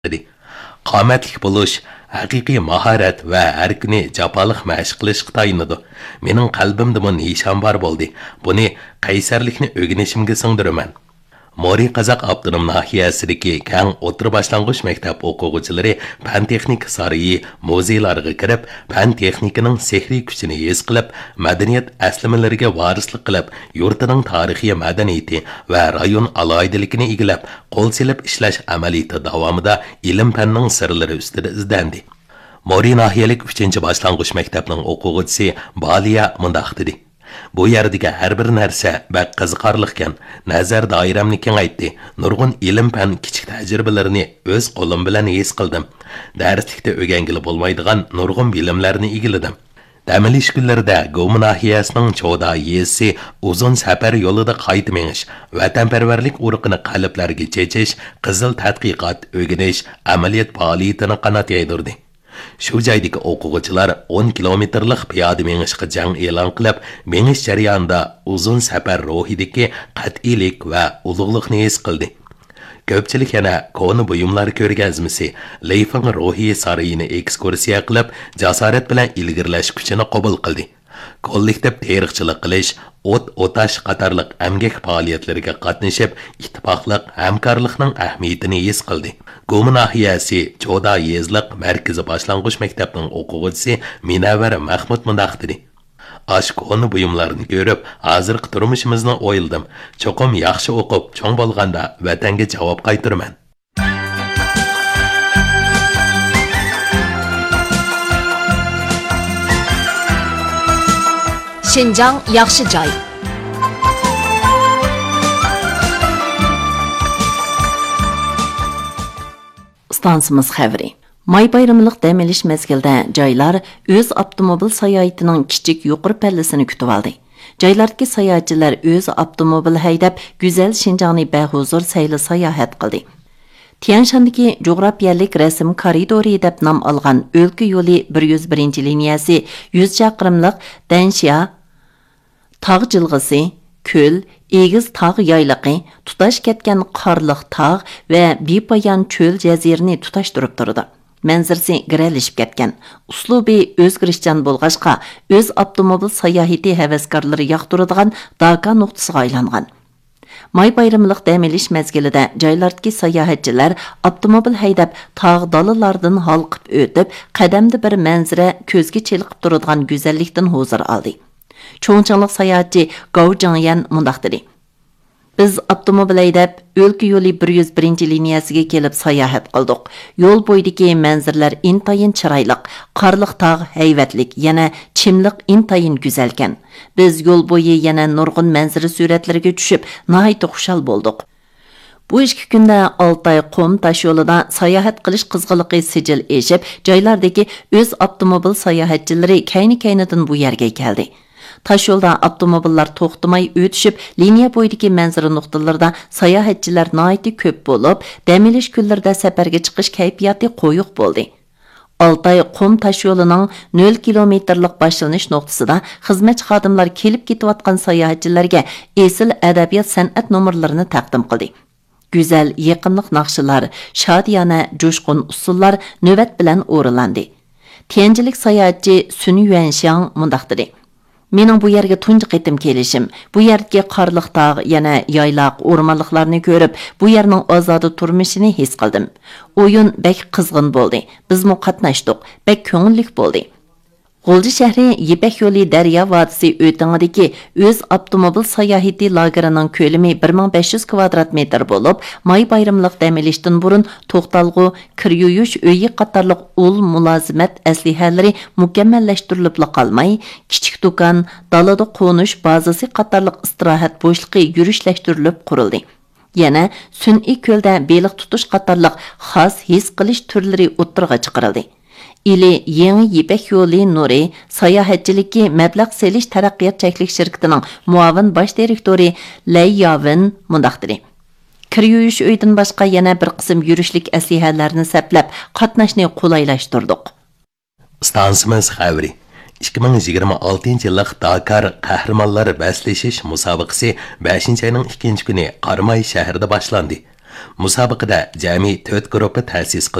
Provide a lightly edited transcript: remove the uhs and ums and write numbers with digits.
Qomatlik bo'lish haqiqiy mahorat va har kuni jafoliq mashq qilishga tayinadi. Mening qalbimda bu nishon bor bo'ldi. Buni qaysarlikni o'rganishimga singdiraman. Mori Qazaq Abdunum nahiyasidagi keng o'tir boshlang'ich maktab o'quvchilari fan texnika sarayi muzeylarga kirib, fan texnikaning sehriy kuchini his qilib, madaniyat aslamalariga varislik qilib, yurtining tarixiy madaniyati va rayon aloyidaligini egallab, qo'l silib ishlash amaliyoti davomida ilm-fanning sirlari ustida izlandi. Mori nahiyalik 3-boshlang'ich maktabning o'quvchisi Baliya mundaq dedi: Bu yerdagi har bir narsa bak qiziqarlikan, nazar doiramni kengaytdi. Nurg'un ilm-fan kichik tajribalarini o'z qo'lim bilan his qildim. Darslikda o'rgangili bo'lmaydigan nurg'un bilimlarni egilladim. Dam olish kunlarida Go'mi nahiyasining Choda yesi uzun safar yo'lida qayta menish, vatanparvarlik urug'ini qalblarga chechish, qizil tadqiqot, o'rganish, amaliyot faoliyatini qanot yaydirdi. Shu joydagi o'quvchilar 10 kilometrlik piyoda mengishga jang e'lon qilib, mengish jarayonida uzun safar ruhidagi qat'iylik va ulug'likni his qildi. Ko'pchilik yana koni buyumlar ko'rgazmasi, Leyfing ruhiy sarayini ekskursiya qilib, jasorat bilan ilgirlash kuchini qabul qildi. Kollektiv tarixchilik qilish, otash qatorliq amgak faoliyatlariga qatnashib, ittifoqlik, hamkorlikning ahamiyatini his qildi. Go'mi nahiyasi Choda yezliq markazi boshlang'ich maktabning o'quvchisi Minavara Mahmud mundaq dedi: Ashkoni buyumlarni ko'rib, hozirgi turmushimizni o'yildim. Cho'qim yaxshi o'qib, cho'ng bo'lganda vatanga javob qaytiraman. Şinjan yaxshi joy. Stansimiz xəbri. May bayramlıq dam olish mezgilida joylar o'z avtomobil sayohatining kichik yuqori pallasini kutib oldi. Joylardagi sayohatchilar o'z avtomobil haydab, go'zal Şinjanni bahuzur sayli sayohat qildi. Tianshandagi jo'grafiyalik rasm koridori deb nom olgan o'lka yo'li 101-liniyasi 100 chaqirimlik Dansha tog' jilg'isi, ko'l, egiz tog' yayliqi, tutash ketgan qorliq tog' va bepoyon cho'l jazirini tutashtirib turdi. Manzarasi giralishib ketgan. Uslubi o'zgarishchan bo'lg'achqa, o'z avtomobil sayohati havaskorlari yoqtiradigan Daka nuqtasiga aylangan. May bayramlıq dam olish mezgilida joylardagi sayohatchilar avtomobil haydab tog' dalalardan halqib o'tib, qadamda bir manzara ko'zga cheliqib turadigan go'zallikdan huzur oldi. Cho'ngchanglik sayohatchi Gao Jingyan mundaq dedi: Biz avtomobil haydab o'lka yo'li 101-liniyasiga kelib sayohat qildik. Yo'l bo'yidagi manzaralar intayin chiroyli, qorliq tog' hayvatlik, yana chimliq intayin go'zalkan. Biz yo'l bo'yi yana nurg'un manzara suratlariga tushib, nihoyat xushal bo'ldik. Bu 2 kunda Altay qum tash yo'lida sayohat qilish qizg'inligi sijil eshib, joylardagi o'z avtomobil sayohatchilari kayni-kaynidan bu yerga keldi. Taş yolda avtomobillar to'xtamay o'tishib, liniya bo'yidagi manzara nuqtalarida sayohatchilar nihoyat ko'p bo'lib, dam olish kunlarida safarga chiqish kayfiyati qo'yiq bo'ldi. Altay qum taş yo'lining 0 kilometrlik boshlanish nuqtasida xizmat xodimlar kelib ketayotgan sayohatchilarga esil adabiyot san'at nomerlarini taqdim qildi. Go'zal yaqinlik naqshalar, shodiyona jo'shqin usullar navbat bilan o'rinlandi. Tianjilik sayohatchi Sun Yuanxiang mundaq dedi: Mening bu yerga tunji qitim kelishim, bu yerdagi qorliq tog', yana yayloq, o'rmonliklarni ko'rib, bu yerning ozoda turmushini his qildim. O'yin bek qizg'in bo'ldi. Biz mu qatnashdik, bek ko'ngillik bo'ldi. G'ulji shahri Yipak yo'li Daryo vodisi o'tingidagi o'z avtomobil sayohati lagerining ko'lami 1500 kvadrat metr bo'lib, may bayramlıq dam olishdan burun to'xtalg'u, kir yuyish uyi qatorliq ul mulozimat aslihalari mukammallashtirilib qolmay, kichik do'kon, dalada qo'nish bazasi qatorliq istirohat bo'shliqi yurishlashtirilib qurildi. Yana sun'iy ko'lda beliq tutish qatorliq xos his qilish turlari o'ttirg'a chiqarildi. Ili Yangi Yipak yo'li Nuri sayohatchilikka mablag' selish taraqqiyot cheklik shirkatining muavin bosh direktori Lay Yavin mundaq dedi: Kir yuyish uydan boshqa yana bir qism yurishlik aslihalarni saplab, qatnashni qulaylashtirdik. Stansimiz xabari 2026-yillik Dakar qahramonlar baslashish musobaqasi 5-oyning 2-kuni Qarmay shahrida boshlandi. Musobaqada jami 4 guruh ta'sis